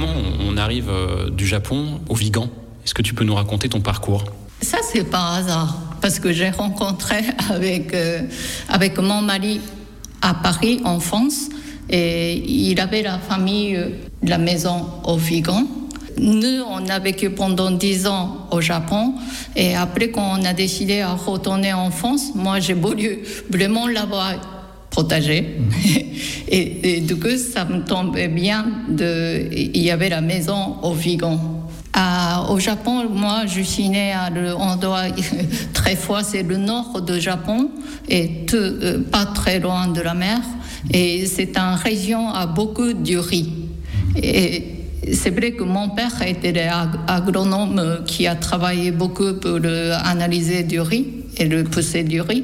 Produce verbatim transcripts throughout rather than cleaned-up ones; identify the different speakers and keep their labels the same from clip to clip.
Speaker 1: comment on arrive du Japon au vegan ? Est-ce que tu peux nous raconter ton parcours ?
Speaker 2: Ça, c'est par hasard, parce que j'ai rencontré avec, euh, avec mon mari à Paris, en France, et il avait la famille de la maison au vegan. Nous, on a vécu pendant dix ans au Japon, et après, quand on a décidé à retourner en France, moi, j'ai voulu vraiment l'avoir protégé. Mmh. et, et du coup, ça me tombait bien. De, il y avait la maison au vegan. À, au Japon, moi, je suis née à l'endroit très froid, c'est le nord du Japon, et tout, euh, pas très loin de la mer. Et c'est une région à beaucoup de riz. Et c'est vrai que mon père était agronome qui a travaillé beaucoup pour analyser du riz et le pousser du riz.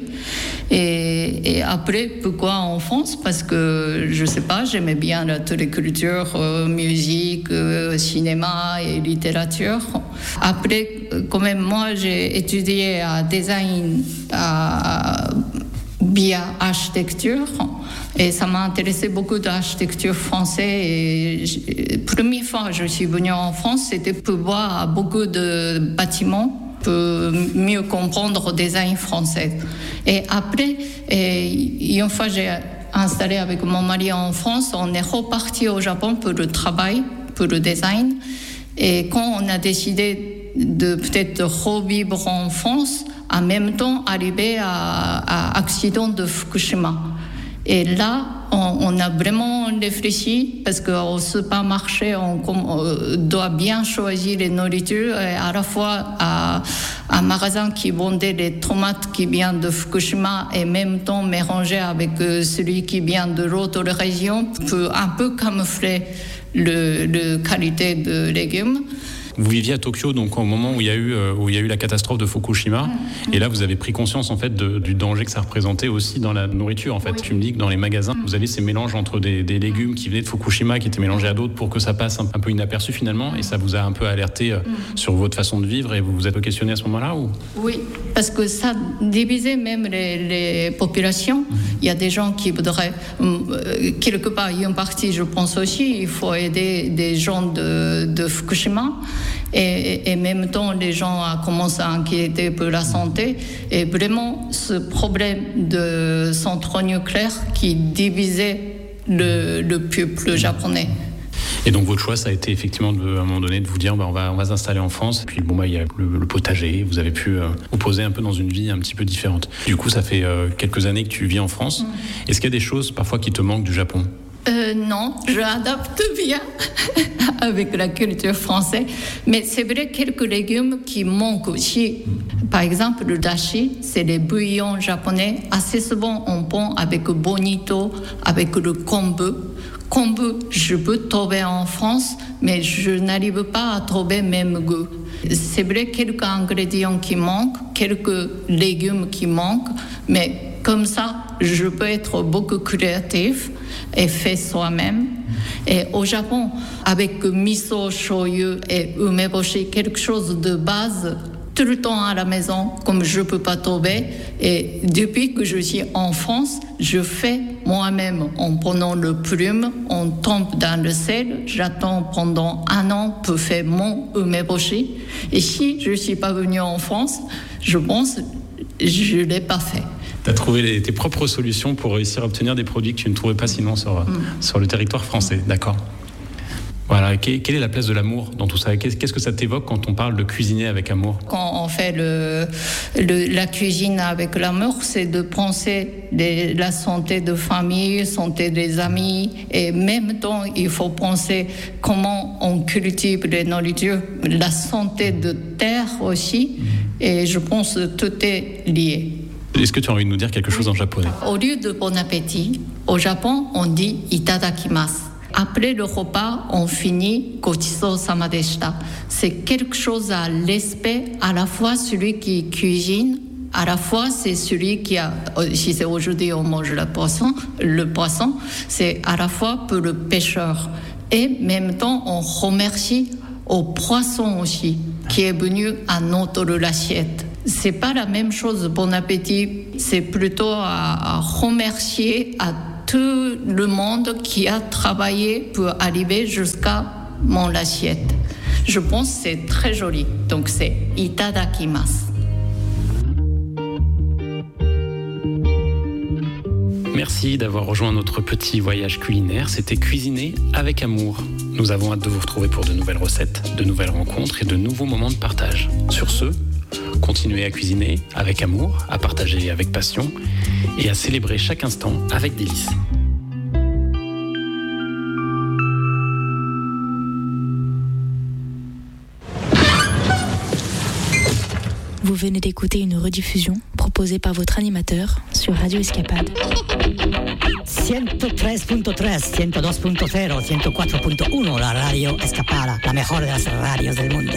Speaker 2: Et, et après, pourquoi en France ? Parce que, je ne sais pas, j'aimais bien la, toutes les cultures, euh, musique, euh, cinéma et littérature. Après, quand même, moi, j'ai étudié à design, à via architecture, et ça m'a intéressé beaucoup d'architecture française. Et la première fois que je suis venue en France, c'était pour voir beaucoup de bâtiments, pour mieux comprendre le design français. Et après, et une fois j'ai installé avec mon mari en France, on est reparti au Japon pour le travail, pour le design. Et quand on a décidé de peut-être revivre en France, en même temps arriver à, à l'accident de Fukushima. Et là, on, on a vraiment réfléchi, parce qu'au supermarché, on, on doit bien choisir les nourritures, et à la fois à un magasin qui vendait les tomates qui viennent de Fukushima et en même temps mélanger avec celui qui vient de l'autre région pour un peu camoufler le, le qualité de légumes.
Speaker 1: Vous viviez à Tokyo, donc au moment où il y a eu, euh, où il y a eu la catastrophe de Fukushima, mmh. et là vous avez pris conscience en fait de, du danger que ça représentait aussi dans la nourriture. En fait, oui. Tu me dis que dans les magasins, mmh. vous avez ces mélanges entre des, des légumes qui venaient de Fukushima, qui étaient mélangés à d'autres pour que ça passe un, un peu inaperçu finalement, et ça vous a un peu alerté euh, mmh. sur votre façon de vivre, et vous vous êtes questionné à ce moment-là ou...
Speaker 2: Oui, parce que ça divisait même les, les populations. Mmh. Il y a des gens qui voudraient euh, quelque part, il y a une partie, je pense aussi, il faut aider des gens de, de Fukushima. Et, et en même temps, les gens ont commencé à inquiéter pour la santé. Et vraiment, ce problème de centrale nucléaire qui divisait le, le peuple japonais.
Speaker 1: Et donc votre choix, ça a été effectivement de, à un moment donné de vous dire bah, on va, on va s'installer en France. Et puis bon, bah, il y a le, le potager, vous avez pu euh, vous poser un peu dans une vie un petit peu différente. Du coup, ça fait euh, quelques années que tu vis en France. Mmh. Est-ce qu'il y a des choses parfois qui te manquent du Japon ?
Speaker 2: Euh, non, je adapte bien avec la culture française. Mais c'est vrai, quelques légumes qui manquent aussi. Par exemple, le dashi, c'est les bouillons japonais. Assez souvent, on prend avec bonito, avec le kombu. Kombu, je peux trouver en France, mais je n'arrive pas à trouver le même goût. C'est vrai, quelques ingrédients qui manquent, quelques légumes qui manquent, mais comme ça, je peux être beaucoup créatif et faire soi-même. Et au Japon, avec miso, shoyu et umeboshi, quelque chose de base, tout le temps à la maison, comme je ne peux pas trouver. Et depuis que je suis en France, je fais moi-même en prenant le plume, on tombe dans le sel, j'attends pendant un an pour faire mon umeboshi. Et si je ne suis pas venue en France, je pense que je ne l'ai pas fait.
Speaker 1: Tu as trouvé les, tes propres solutions pour réussir à obtenir des produits que tu ne trouvais pas sinon sur, mmh. sur le territoire français. D'accord. Voilà. Quelle, quelle est la place de l'amour dans tout ça ? Qu'est-ce, qu'est-ce que ça t'évoque quand on parle de cuisiner avec amour ?
Speaker 2: Quand on fait le, le, la cuisine avec l'amour, c'est de penser les, la santé de famille, santé des amis, et en même temps, il faut penser comment on cultive les nourritures, la santé de terre aussi, mmh. et je pense que tout est lié.
Speaker 1: Est-ce que tu as envie de nous dire quelque chose en japonais ?
Speaker 2: Au lieu de bon appétit, au Japon, on dit itadakimasu. Après le repas, on finit gochiso-sama deshita. C'est quelque chose à l'aspect, à la fois celui qui cuisine, à la fois c'est celui qui a, si c'est aujourd'hui on mange le poisson, le poisson, c'est à la fois pour le pêcheur. Et en même temps, on remercie au poisson aussi, qui est venu à notre assiette. C'est pas la même chose, bon appétit, c'est plutôt à, à remercier à tout le monde qui a travaillé pour arriver jusqu'à mon assiette. Je pense que c'est très joli. Donc c'est itadakimasu.
Speaker 1: Merci d'avoir rejoint notre petit voyage culinaire. C'était Cuisiner avec amour. Nous avons hâte de vous retrouver pour de nouvelles recettes, de nouvelles rencontres et de nouveaux moments de partage. Sur ce, continuez à cuisiner avec amour, à partager avec passion et à célébrer chaque instant avec délice.
Speaker 3: Vous venez d'écouter une rediffusion proposée par votre animateur sur Radio Escapade.
Speaker 4: ciento tres punto tres, ciento dos punto cero, ciento cuatro punto uno, la Radio Escapada, la mejor de las radios del mundo.